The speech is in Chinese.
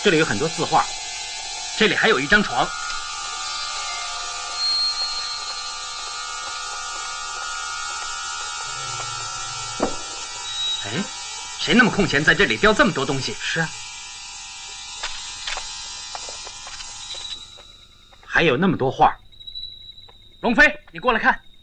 这里有很多字画，这里还有一张床。哎，谁那么空闲在这里雕这么多东西？ 是啊，还有那么多画。 龙飞，你过来看。